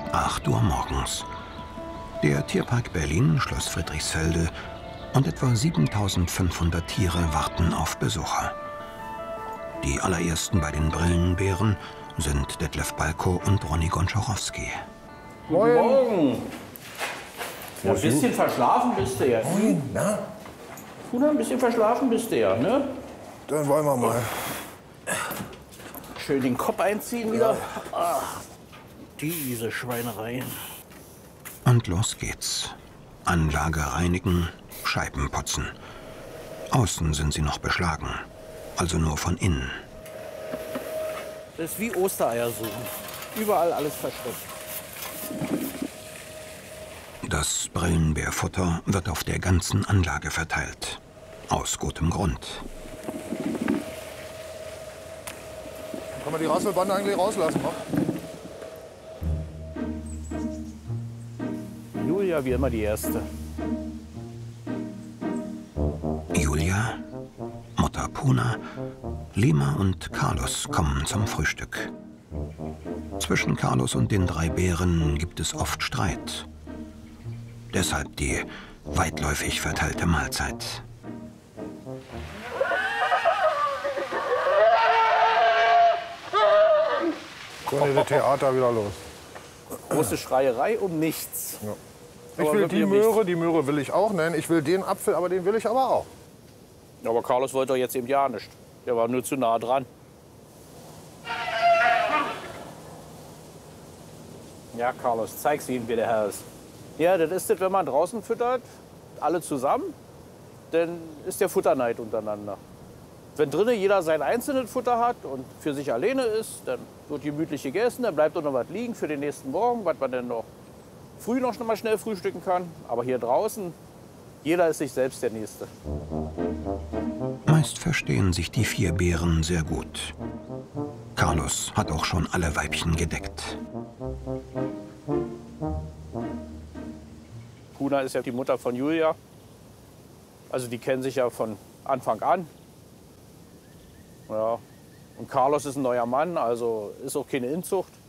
8 Uhr morgens. Der Tierpark Berlin, Schloss Friedrichsfelde und etwa 7500 Tiere warten auf Besucher. Die allerersten bei den Brillenbären sind Detlef Balko und Ronny Gonczarowski. Guten Morgen. Ja, Ein bisschen verschlafen bist du ja. Moin, na? Ein bisschen verschlafen bist du ja, ne? Dann wollen wir mal. Schön den Kopf einziehen wieder. Ach, diese Schweinerei. Und los geht's. Anlage reinigen, Scheiben putzen. Außen sind sie noch beschlagen, also nur von innen. Das ist wie Ostereier suchen. Überall alles versteckt. Das Brillenbärfutter wird auf der ganzen Anlage verteilt. Aus gutem Grund. Kann man die Rasselbande eigentlich rauslassen? Noch? Julia wie immer die Erste. Julia, Mutter Puna, Lima und Carlos kommen zum Frühstück. Zwischen Carlos und den 3 Bären gibt es oft Streit. Deshalb die weitläufig verteilte Mahlzeit. So geht das Theater wieder los. Große Schreierei um nichts. Ja. Ich Aber will wirklich die Möhre will ich auch nennen. Ich will den Apfel, aber den will ich aber auch. Aber Carlos wollte doch jetzt eben ja nicht. Der war nur zu nah dran. Ja, Carlos, zeig's ihm, wie der Herr ist. Ja, das ist das, wenn man draußen füttert, alle zusammen, dann ist der Futterneid untereinander. Wenn drinnen jeder sein einzelnes Futter hat und für sich alleine ist, dann wird gemütlich gegessen, dann bleibt auch noch was liegen für den nächsten Morgen, was man dann noch früh noch mal schnell frühstücken kann. Aber hier draußen, jeder ist sich selbst der Nächste. Meist verstehen sich die 4 Bären sehr gut. Carlos hat auch schon alle Weibchen gedeckt. Puna ist ja die Mutter von Julia. Also die kennen sich ja von Anfang an. Ja. Und Carlos ist ein neuer Mann, also ist auch keine Inzucht.